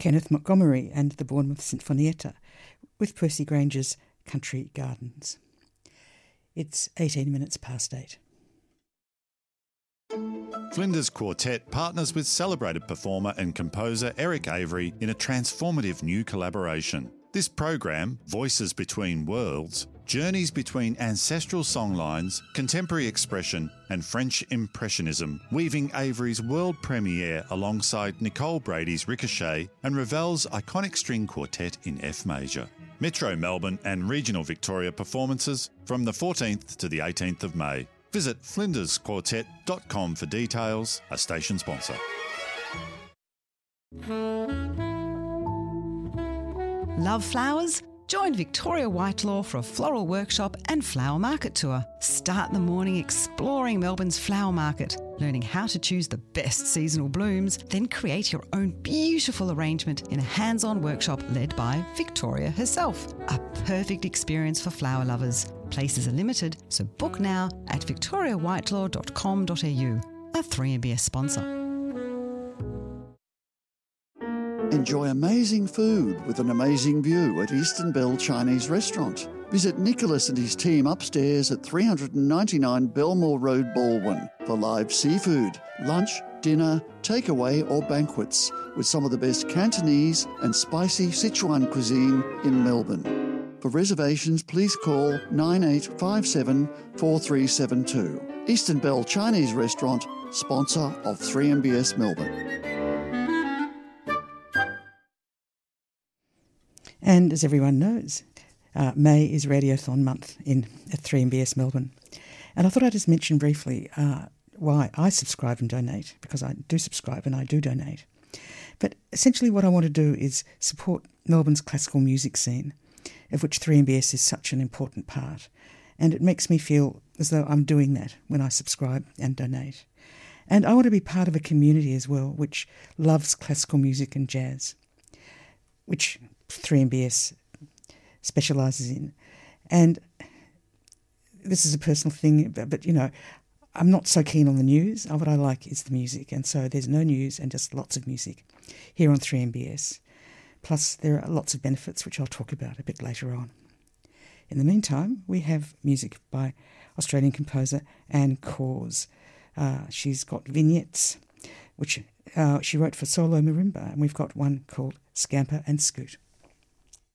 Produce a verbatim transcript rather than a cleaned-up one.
Kenneth Montgomery and the Bournemouth Sinfonietta with Percy Granger's Country Gardens. It's eighteen minutes past eight. Flinders Quartet partners with celebrated performer and composer Eric Avery in a transformative new collaboration. This program, Voices Between Worlds, journeys between ancestral songlines, contemporary expression and French Impressionism, weaving Avery's world premiere alongside Nicole Brady's Ricochet and Ravel's iconic string quartet in F major. Metro Melbourne and regional Victoria performances from the fourteenth to the eighteenth of May. Visit flinders quartet dot com for details, a station sponsor. Love flowers? Join Victoria Whitelaw for a floral workshop and flower market tour. Start the morning exploring Melbourne's flower market, learning how to choose the best seasonal blooms, then create your own beautiful arrangement in a hands-on workshop led by Victoria herself. A perfect experience for flower lovers. Places are limited, so book now at victoria whitelaw dot com dot a u. A three M B S sponsor. Enjoy amazing food with an amazing view at Eastern Bell Chinese Restaurant. Visit Nicholas and his team upstairs at three ninety-nine Belmore Road, Baldwin for live seafood, lunch, dinner, takeaway or banquets with some of the best Cantonese and spicy Sichuan cuisine in Melbourne. For reservations, please call nine eight five seven, four three seven two. Eastern Bell Chinese Restaurant, sponsor of three M B S Melbourne. And as everyone knows, uh, May is Radiothon month in at three M B S Melbourne. And I thought I'd just mention briefly uh, why I subscribe and donate, because I do subscribe and I do donate. But essentially what I want to do is support Melbourne's classical music scene, of which three M B S is such an important part. And it makes me feel as though I'm doing that when I subscribe and donate. And I want to be part of a community as well which loves classical music and jazz, which three M B S specialises in. And this is a personal thing, but, but, you know, I'm not so keen on the news. What I like is the music. And so there's no news and just lots of music here on three M B S. Plus there are lots of benefits, which I'll talk about a bit later on. In the meantime, we have music by Australian composer Anne Cause. Uh, she's got vignettes, which uh, she wrote for solo marimba, and we've got one called Scamper and Scoot.